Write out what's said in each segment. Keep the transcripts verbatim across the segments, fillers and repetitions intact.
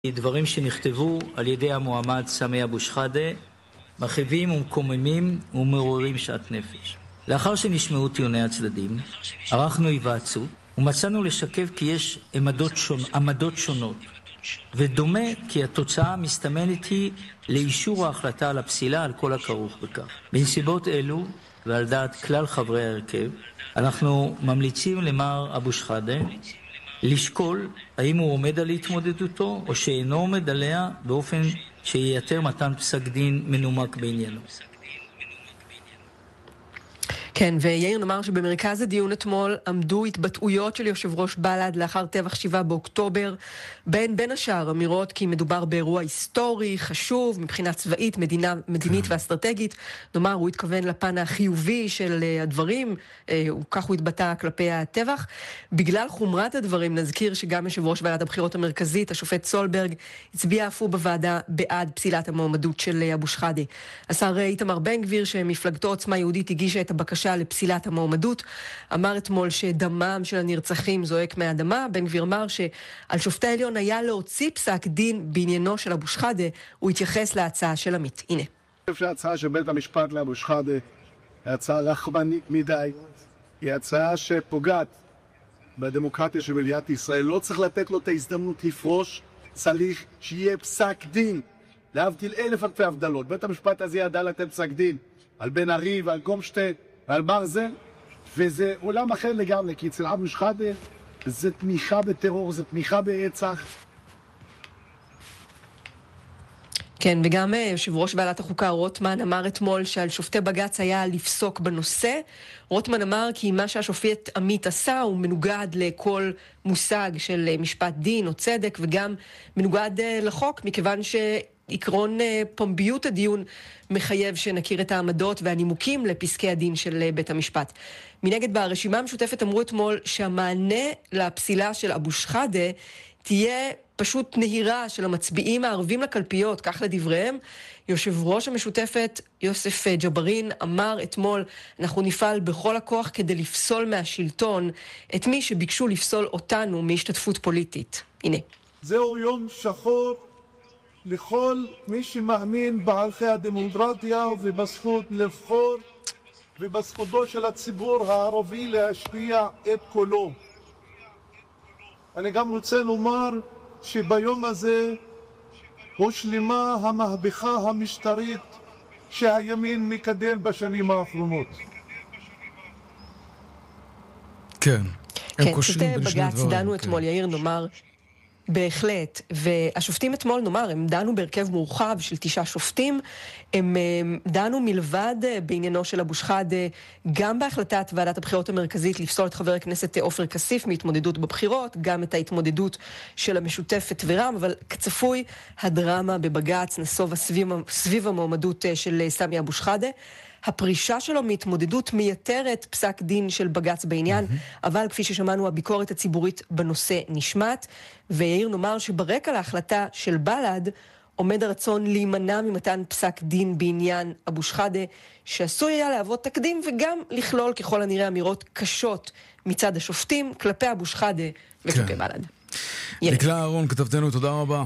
דברים שנכתבו על ידי המועמד סמי אבו שחאדה מרחיבים ומקוממים ומעוררים שאט נפש. לאחר שנשמעו טיעוני הצדדים, ערכנו היוועצות ומצאנו לשקף כי יש עמדות, שונ... עמדות שונות, ודומה כי התוצאה מסתמנת היא לאישור ההחלטה על הפסילה על כל הכרוך בכך. בנסיבות אלו ועל דעת כלל חברי ההרכב, אנחנו ממליצים למר אבו שחאדה לשקול האם הוא עומד על התמודדותו או שאינו עומד עליה באופן שייתר מתן פסק דין מנומק בעניינו. כן, ויאיר נאמר שבמרכז הדיון אתמול עמדו התבטאויות של יושב ראש בל"ד לאחר טבח שבעה באוקטובר, בין בין השאר אמירות כי מדובר באירוע היסטורי, חשוב, מבחינה צבאית, מדינה, מדינית ואסטרטגית. נאמר, הוא התכוון לפן החיובי של הדברים, כך הוא התבטא כלפי הטבח. בגלל חומרת הדברים נזכיר שגם יושב ראש ועדת הבחירות המרכזית, השופט סולברג, הצביע אף הוא בוועדה בעד פסילת המועמדות של אבו שחאדה. השר איתמר בן גביר, שמפלגתו עוצמה יהודית הגישה את הבקשה לפסילת המועמדות, אמר אתמול שדמם של הנרצחים זועק מהאדמה. בן גביר אמר שעל שופטי העליון היה להוציא פסק דין בעניינו של אבו שחאדה. הוא התייחס להצעה של עמית. הנה. אני חושב שההצעה של בית המשפט לאבו שחאדה היא הצעה רחמנית מדי, היא הצעה שפוגעת בדמוקרטיה של מדינת ישראל. לא צריך לתת לו את ההזדמנות לפרוש, צריך שיהיה פסק דין, להבדיל אלף אלפי הבדלות. בית המשפט הזה ידע לתת פסק דין על בן ארי ועל גופשטיין ועל ברזל, וזה עולם אחר לגמרי, כי אצל אבו שחאדה זה תמיכה בטרור, זה תמיכה ברצח. כן, וגם יושב ראש ועדת החוקה רוטמן אמר אתמול שעל שופטי בג"ץ היה לפסוק בנושא. רוטמן אמר כי מה שהשופט עמית עשה הוא מנוגד לכל מושג של משפט דין או צדק, וגם מנוגד לחוק, מכיוון ש... עקרון פומביות הדיון מחייב שנכיר את העמדות והנימוקים לפסקי הדין של בית המשפט. מנגד, ברשימה המשותפת אמרו אתמול שהמענה לפסילה של אבו שחאדה תהיה פשוט נהירה של המצביעים הערבים לקלפיות, כך לדבריהם. יושב ראש המשותפת יוסף ג'בארין אמר אתמול, אנחנו נפעל בכל הכוח כדי לפסול מהשלטון את מי שביקשו לפסול אותנו מהשתתפות פוליטית. הנה. זהו יום שחור לכל מי שמאמין בערכי הדמוקרטיה ובזכות לבחור ובזכותו של הציבור הערבי להשפיע את קולו. אני גם רוצה לומר שביום הזה הושלמה המהפכה המשטרית שהימין מקדם בשנים האחרונות. כן. כן, שופטי בג"ץ דנו אתמול, יאיר, נאמר בהחלט, והשופטים אתמול, נאמר, הם דנו בהרכב מורחב של תשעה שופטים, הם דנו מלבד בעניינו של אבו שחאדה, גם בהחלטת ועדת הבחירות המרכזית לפסול את חבר הכנסת עופר כסיף מהתמודדות בבחירות, גם את ההתמודדות של המשותפת ורם, אבל כצפוי, הדרמה בבג"ץ נסובה סביב, סביב המועמדות של סמי אבו שחאדה. הפרישה שלו מהתמודדות מייתרת פסק דין של בג"ץ בעניין, mm-hmm. אבל כפי ששמענו, הביקורת הציבורית בנושא נשמעת, ויאיר נאמר שברקע להחלטה של בל"ד עומד הרצון להימנע ממתן פסק דין בעניין אבו שחאדה, שעשוי היה להוות תקדים וגם לכלול ככל הנראה אמירות קשות מצד השופטים כלפי אבו שחאדה וכלפי בל"ד. דקלה אהרון, כתבתנו, תודה רבה.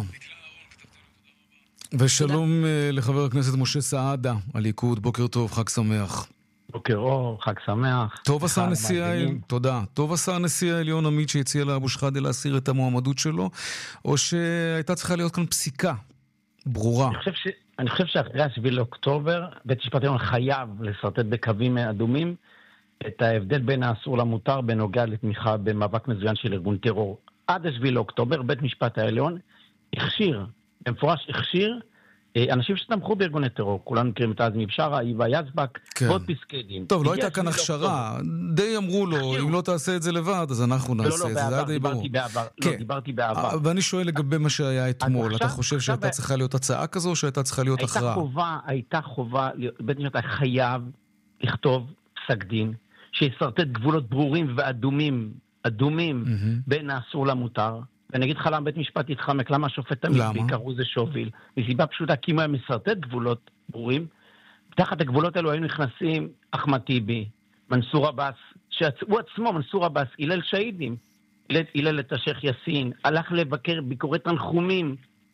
ושלום לחבר הכנסת משה סעדה, הליכוד, בוקר טוב, חג שמח. בוקר אור, חג שמח. טוב עשה נשיא העליון, תודה. טוב עשה נשיא העליון עמית שהציע לאבו שחאדה להסיר את המועמדות שלו, או שהייתה צריכה להיות כאן פסיקה ברורה? אני חושב, ש... אני חושב שאחרי השביעי לאוקטובר, בית המשפט העליון חייב לסרטט בקווים אדומים את ההבדל בין האסור למותר בנוגע לתמיכה במאבק מזוין של ארגון טרור. עד השביעי לאוקטובר, בית המשפט העליון הכשיר, במפורש הכשיר, אנשים שתמכו בארגוני טרור, כולנו מכירים את עזמי בשארה, היבה יזבק, ועוד פסקי דין. טוב, לא הייתה כאן הכשרה, די אמרו לו, אם לא תעשה את זה לבד, אז אנחנו נעשה את זה, זה היה די ברור. לא, דיברתי בעבר. ואני שואל לגבי מה שהיה אתמול, אתה חושב שהייתה צריכה להיות הצעה כזו, או שהייתה צריכה להיות הכרעה? הייתה חובה, הייתה חובה, בית המשפט חייב לכתוב פסק דין, שיסרטט גבולות ברורים ואדומים, אדומים, בין האסור למותר. ואני אגיד לך למה בית משפט יתחמק, למה השופט תמיד בעיקרו זה שהוביל. מסיבה פשוטה, כי אם היה מסרטט גבולות ברורים, תחת הגבולות האלו היינו נכנסים אחמד טיבי, מנסור עבאס, שהוא עצמו, מנסור עבאס, הילל שהידים, הילל את השייח יאסין, הלך לבקר ביקורי תנחומים